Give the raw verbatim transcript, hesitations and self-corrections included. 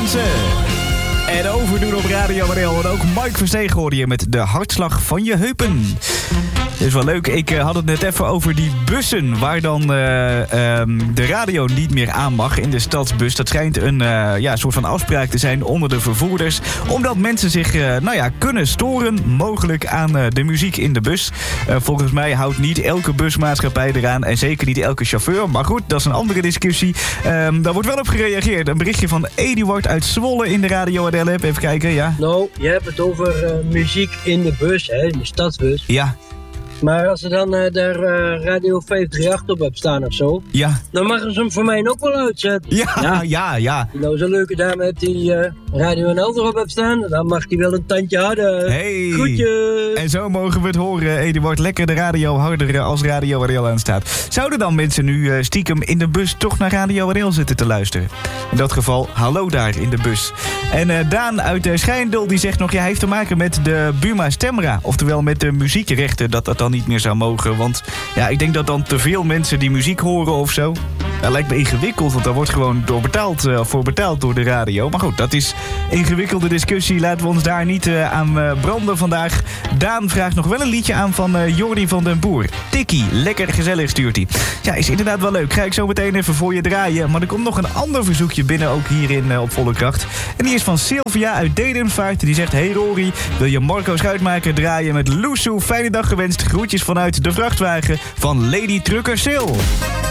dansen. En overdoen op Radio Mario. En ook Mike Verstegen hoorde je met de hartslag van je heupen. Dat is wel leuk. Ik uh, had het net even over die bussen waar dan uh, um, de radio niet meer aan mag in de stadsbus. Dat schijnt een uh, ja, soort van afspraak te zijn onder de vervoerders. Omdat mensen zich uh, nou ja, kunnen storen mogelijk aan uh, de muziek in de bus. Uh, volgens mij houdt niet elke busmaatschappij eraan en zeker niet elke chauffeur. Maar goed, dat is een andere discussie. Um, daar wordt wel op gereageerd. Een berichtje van Eduard uit Zwolle in de Radio A D L-app. Even kijken, ja. Nou, je hebt het over uh, muziek in de bus, hè, in de stadsbus. Ja. Maar als er dan uh, daar uh, Radio vijf drie acht op hebt staan of zo, ja, dan mogen ze hem voor mij ook wel uitzetten. Ja, ja, ja. ja. Als je nou zo'n leuke dame hebt die uh, Radio N L erop hebt staan, dan mag die wel een tandje harder. Hey. Groetjes. En zo mogen we het horen. Eduard, lekker de radio harder als Radio R L aan staat. Zouden dan mensen nu uh, stiekem in de bus toch naar Radio R L zitten te luisteren? In dat geval, hallo daar in de bus. En uh, Daan uit uh, Schijndel die zegt nog, ja, hij heeft te maken met de Buma Stemra. Oftewel met de muziekrechten, dat dat dan niet meer zou mogen. Want ja, ik denk dat dan te veel mensen die muziek horen of zo. Dat lijkt me ingewikkeld, want daar wordt gewoon door betaald, uh, voor betaald door de radio. Maar goed, dat is een ingewikkelde discussie. Laten we ons daar niet uh, aan uh, branden vandaag. Daan vraagt nog wel een liedje aan van uh, Jordi van den Boer. Tikkie, lekker gezellig stuurt hij. Ja, is inderdaad wel leuk. Ga ik zo meteen even voor je draaien. Maar er komt nog een ander verzoekje binnen, ook hierin uh, op Volle Kracht. En die is van Sylvia uit Dedenvaart. Die zegt, hey Rory, wil je Marco Schuitmaker draaien met Loesoe? Fijne dag gewenst. Groetjes vanuit de vrachtwagen van Lady Trucker Sil.